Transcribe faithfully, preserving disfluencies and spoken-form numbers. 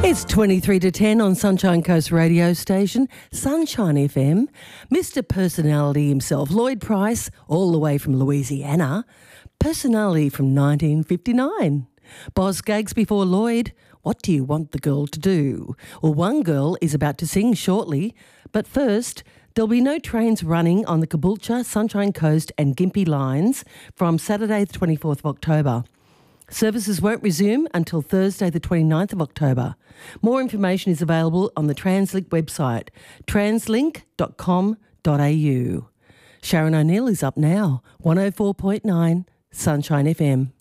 It's twenty-three to ten on Sunshine Coast radio station, Sunshine F M. Mister Personality himself, Lloyd Price, all the way from Louisiana. Personality from nineteen fifty-nine. Boz Gags before Lloyd. What do you want the girl to do? Well, one girl is about to sing shortly, but first, there'll be no trains running on the Caboolture, Sunshine Coast and Gympie lines from Saturday the twenty-fourth of October. Services won't resume until Thursday the twenty-ninth of October. More information is available on the Translink website, translink dot com dot a u. Sharon O'Neill is up now, one oh four point nine Sunshine F M.